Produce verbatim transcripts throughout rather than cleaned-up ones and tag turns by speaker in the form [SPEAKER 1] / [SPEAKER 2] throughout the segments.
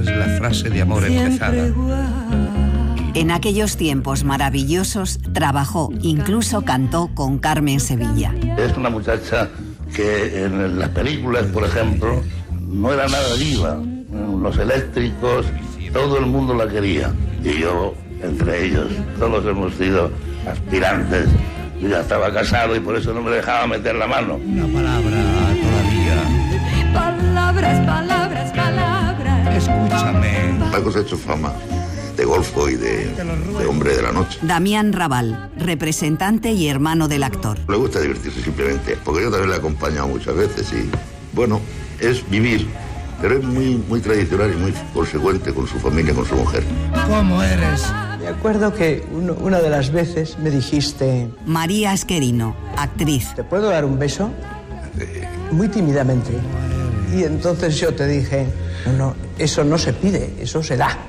[SPEAKER 1] es la frase de amor empezada.
[SPEAKER 2] En aquellos tiempos maravillosos trabajó, incluso cantó con Carmen Sevilla.
[SPEAKER 3] Es una muchacha que en las películas, por ejemplo, no era nada diva. Los eléctricos, todo el mundo la quería. Y yo, entre ellos, todos hemos sido aspirantes. Yo ya estaba casado y por eso no me dejaba meter la mano.
[SPEAKER 1] Una palabra todavía.
[SPEAKER 4] Palabras, palabras, palabras.
[SPEAKER 1] Escúchame.
[SPEAKER 5] Paco se ha hecho fama de golfo y de, de hombre de la noche.
[SPEAKER 2] Damián Raval, representante y hermano del actor.
[SPEAKER 5] Le gusta divertirse simplemente, porque yo también le he acompañado muchas veces y, bueno, es vivir, pero es muy, muy tradicional y muy consecuente con su familia, con su mujer.
[SPEAKER 1] ¿Cómo eres?
[SPEAKER 6] Me acuerdo que uno, una de las veces me dijiste...
[SPEAKER 2] María Esquerino, actriz.
[SPEAKER 6] ¿Te puedo dar un beso? Muy tímidamente. Y entonces yo te dije, no, no, eso no se pide, eso se da.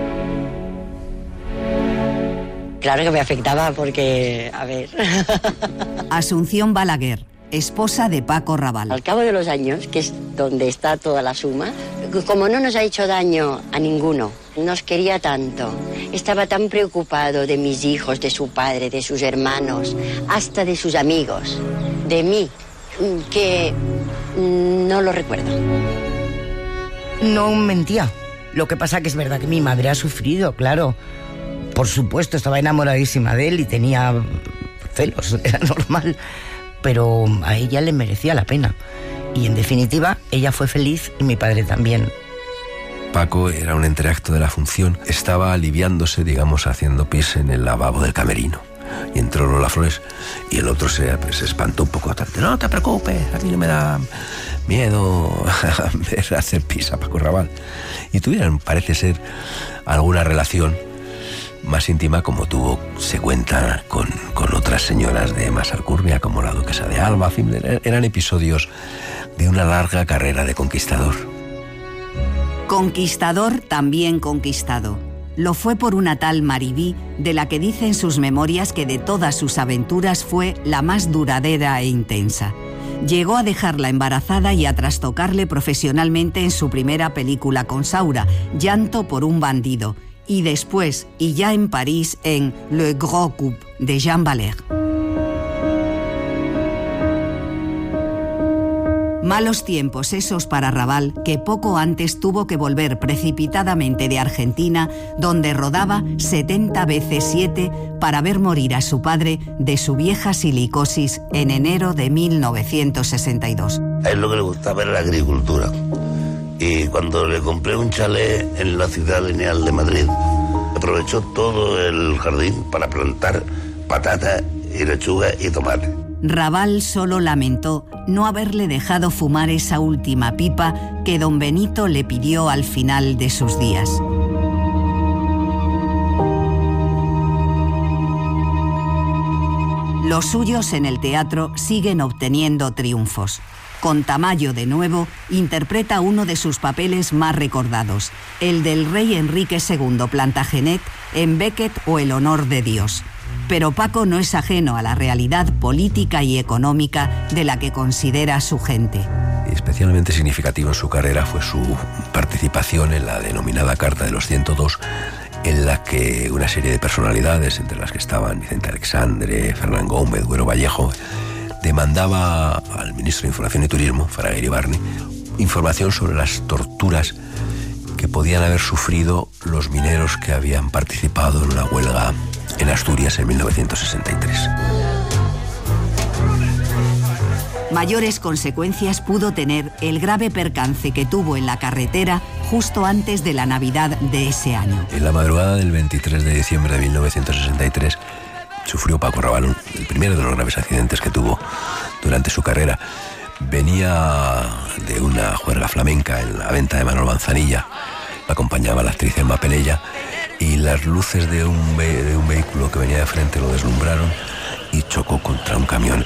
[SPEAKER 7] Claro que me afectaba porque, a ver...
[SPEAKER 2] Asunción Balaguer, esposa de Paco Raval.
[SPEAKER 7] Al cabo de los años, que es donde está toda la suma, como no nos ha hecho daño a ninguno, nos quería tanto, estaba tan preocupado de mis hijos, de su padre, de sus hermanos, hasta de sus amigos, de mí, que no lo recuerdo.
[SPEAKER 8] No mentía. Lo que pasa que es verdad que mi madre ha sufrido, claro. Por supuesto, estaba enamoradísima de él y tenía celos, era normal. Pero a ella le merecía la pena. Y en definitiva, ella fue feliz y mi padre también.
[SPEAKER 9] Paco era un entreacto de la función. Estaba aliviándose, digamos, haciendo pis en el lavabo del camerino. Y entró Lola Flores y el otro se, pues, se espantó un poco. No te preocupes, a mí no me da miedo ver hacer pis a Paco Raval. Y tuvieron, parece ser, alguna relación más íntima, como tuvo, se cuenta, con, con otras señoras de más alcurnia, como la duquesa de Alba. En fin, eran episodios de una larga carrera de conquistador.
[SPEAKER 2] Conquistador también conquistado. Lo fue por una tal Maribí, de la que dice en sus memorias que de todas sus aventuras fue la más duradera e intensa. Llegó a dejarla embarazada y a trastocarle profesionalmente en su primera película con Saura, Llanto por un bandido, y después, y ya en París, en Le Gros Coup, de Jean Valère. Malos tiempos esos para Raval, que poco antes tuvo que volver precipitadamente de Argentina, donde rodaba setenta veces siete para ver morir a su padre de su vieja silicosis en enero de mil novecientos sesenta y dos.
[SPEAKER 3] A él lo que le gustaba era la agricultura. Y cuando le compré un chalet en la ciudad lineal de Madrid, aprovechó todo el jardín para plantar patata y lechuga y tomate.
[SPEAKER 2] Raval solo lamentó no haberle dejado fumar esa última pipa que don Benito le pidió al final de sus días. Los suyos en el teatro siguen obteniendo triunfos. Con Tamayo, de nuevo, interpreta uno de sus papeles más recordados, el del rey Enrique segundo Plantagenet en Becket o El honor de Dios. Pero Paco no es ajeno a la realidad política y económica de la que considera su gente.
[SPEAKER 9] Especialmente significativo en su carrera fue su participación en la denominada Carta de los ciento dos, en la que una serie de personalidades, entre las que estaban Vicente Alexandre, Fernán Gómez, Güero Vallejo, demandaba al ministro de Información y Turismo, Fraguer Ibarni, información sobre las torturas que podían haber sufrido los mineros que habían participado en una huelga en Asturias en mil novecientos sesenta y tres.
[SPEAKER 2] Mayores consecuencias pudo tener el grave percance que tuvo en la carretera justo antes de la Navidad de ese año.
[SPEAKER 9] En la madrugada del veintitrés de diciembre de mil novecientos sesenta y tres sufrió Paco Raval el primero de los graves accidentes que tuvo durante su carrera. Venía de una juerga flamenca en la venta de Manuel Manzanilla. La acompañaba la actriz Emma Penella y las luces de un, ve- de un vehículo que venía de frente lo deslumbraron y chocó contra un camión.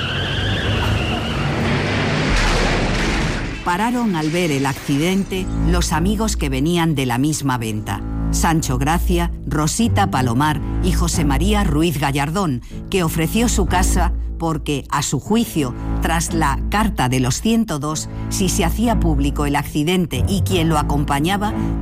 [SPEAKER 2] Pararon al ver el accidente los amigos que venían de la misma venta. Sancho Gracia, Rosita Palomar y José María Ruiz Gallardón, que ofreció su casa porque, a su juicio, tras la Carta de los ciento dos, si se hacía público el accidente y quien lo acompañaba,